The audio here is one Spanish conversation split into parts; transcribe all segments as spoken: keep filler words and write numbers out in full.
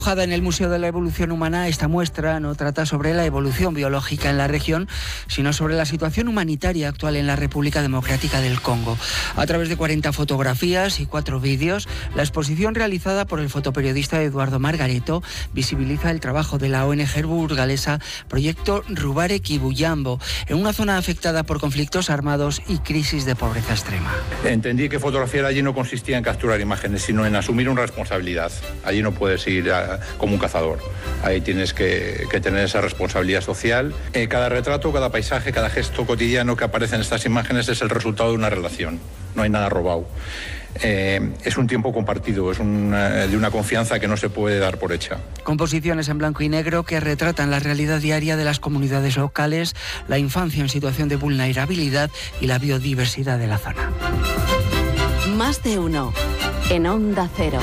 En el Museo de la Evolución Humana, esta muestra no trata sobre la evolución biológica en la región, sino sobre la situación humanitaria actual en la República Democrática del Congo. A través de cuarenta fotografías y cuatro vídeos, la exposición realizada por el fotoperiodista Eduardo Margareto visibiliza el trabajo de la O N G burgalesa Proyecto Rubare Kibuyambo, en una zona afectada por conflictos armados y crisis de pobreza extrema. Entendí que fotografiar allí no consistía en capturar imágenes, sino en asumir una responsabilidad. Allí no puedes ir a como un cazador. Ahí tienes que, que tener esa responsabilidad social. Eh, cada retrato, cada paisaje, cada gesto cotidiano que aparece en estas imágenes es el resultado de una relación. No hay nada robado. Eh, es un tiempo compartido, es una, de una confianza que no se puede dar por hecha. Composiciones en blanco y negro que retratan la realidad diaria de las comunidades locales, la infancia en situación de vulnerabilidad y la biodiversidad de la zona. Más de uno en Onda Cero.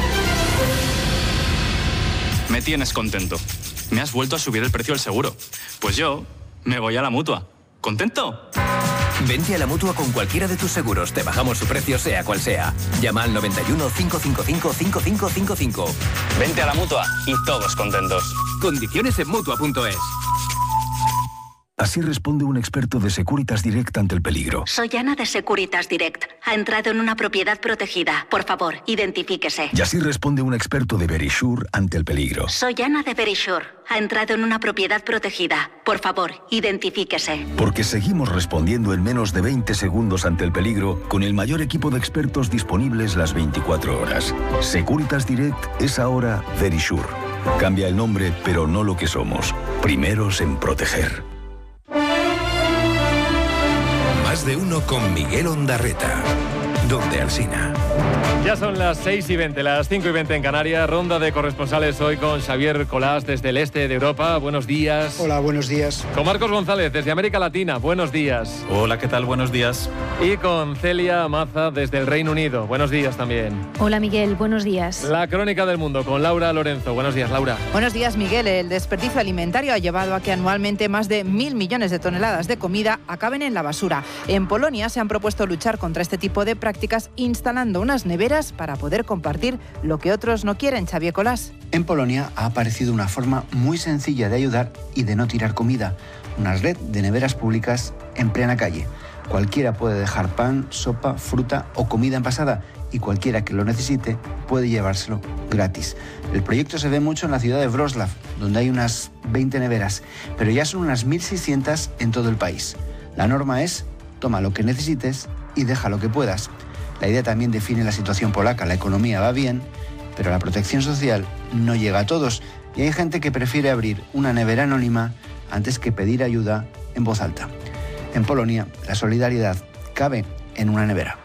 Me tienes contento. Me has vuelto a subir el precio del seguro. Pues yo me voy a la Mutua. ¿Contento? Vente a la Mutua con cualquiera de tus seguros. Te bajamos su precio sea cual sea. Llama al noventa y uno, cinco cinco cinco, cinco cinco cinco cinco. Vente a la Mutua y todos contentos. Condiciones en Mutua punto es. Así responde un experto de Securitas Direct ante el peligro. Soy Ana de Securitas Direct. Ha entrado en una propiedad protegida. Por favor, identifíquese. Y así responde un experto de Verisure ante el peligro. Soy Ana de Verisure. Ha entrado en una propiedad protegida. Por favor, identifíquese. Porque seguimos respondiendo en menos de veinte segundos ante el peligro con el mayor equipo de expertos disponibles las veinticuatro horas. Securitas Direct es ahora Verisure. Cambia el nombre, pero no lo que somos. Primeros en proteger. Más de uno con Miguel Ondarreta. Donde Alsina. Ya son las seis y veinte, las cinco y veinte en Canarias. Ronda de corresponsales hoy con Xavier Colás desde el este de Europa. Buenos días. Hola, buenos días. Con Marcos González desde América Latina. Buenos días. Hola, ¿qué tal? Buenos días. Y con Celia Maza desde el Reino Unido. Buenos días también. Hola, Miguel. Buenos días. La crónica del mundo con Laura Lorenzo. Buenos días, Laura. Buenos días, Miguel. El desperdicio alimentario ha llevado a que anualmente más de mil millones de toneladas de comida acaben en la basura. En Polonia se han propuesto luchar contra este tipo de prácticas instalando unas neveras para poder compartir lo que otros no quieren. Xavier Colás. En Polonia ha aparecido una forma muy sencilla de ayudar y de no tirar comida. Una red de neveras públicas en plena calle. Cualquiera puede dejar pan, sopa, fruta o comida envasada y cualquiera que lo necesite puede llevárselo gratis. El proyecto se ve mucho en la ciudad de Wrocław, donde hay unas veinte neveras, pero ya son unas mil seiscientas en todo el país. La norma es: toma lo que necesites y deja lo que puedas. La idea también define la situación polaca. La economía va bien, pero la protección social no llega a todos. Y hay gente que prefiere abrir una nevera anónima antes que pedir ayuda en voz alta. En Polonia, la solidaridad cabe en una nevera.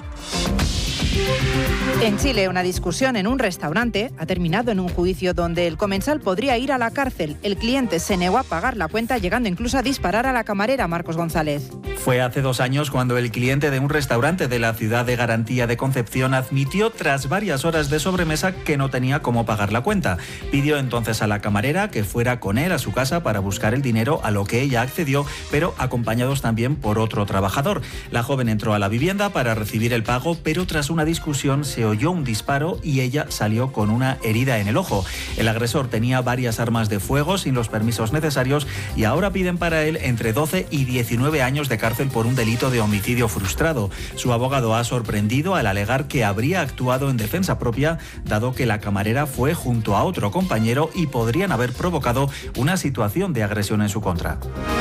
En Chile, una discusión en un restaurante ha terminado en un juicio donde el comensal podría ir a la cárcel. El cliente se negó a pagar la cuenta, llegando incluso a disparar a la camarera. Marcos González. Fue hace dos años cuando el cliente de un restaurante de la ciudad de Garantía de Concepción admitió tras varias horas de sobremesa que no tenía cómo pagar la cuenta. Pidió entonces a la camarera que fuera con él a su casa para buscar el dinero, a lo que ella accedió, pero acompañados también por otro trabajador. La joven entró a la vivienda para recibir el pago, pero tras una discusión se oyó un disparo y ella salió con una herida en el ojo. El agresor tenía varias armas de fuego sin los permisos necesarios y ahora piden para él entre doce y diecinueve años de cárcel por un delito de homicidio frustrado. Su abogado ha sorprendido al alegar que habría actuado en defensa propia, dado que la camarera fue junto a otro compañero y podrían haber provocado una situación de agresión en su contra.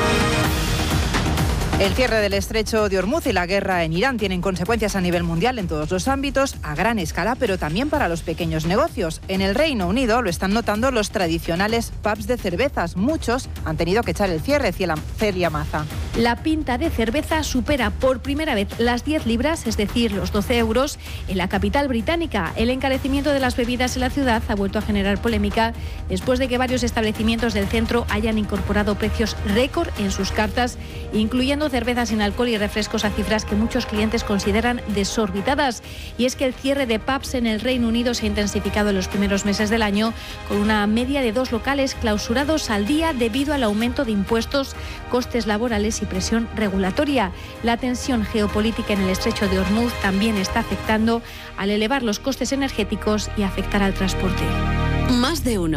El cierre del estrecho de Hormuz y la guerra en Irán tienen consecuencias a nivel mundial en todos los ámbitos, a gran escala, pero también para los pequeños negocios. En el Reino Unido lo están notando los tradicionales pubs de cervezas. Muchos han tenido que echar el cierre. Celia Maza. La pinta de cerveza supera por primera vez las diez libras, es decir, los doce euros, en la capital británica. El encarecimiento de las bebidas en la ciudad ha vuelto a generar polémica después de que varios establecimientos del centro hayan incorporado precios récord en sus cartas, incluyendo cervezas sin alcohol y refrescos a cifras que muchos clientes consideran desorbitadas. Y es que el cierre de pubs en el Reino Unido se ha intensificado en los primeros meses del año, con una media de dos locales clausurados al día debido al aumento de impuestos, costes laborales y presión regulatoria. La tensión geopolítica en el estrecho de Hormuz también está afectando al elevar los costes energéticos y afectar al transporte. Más de uno.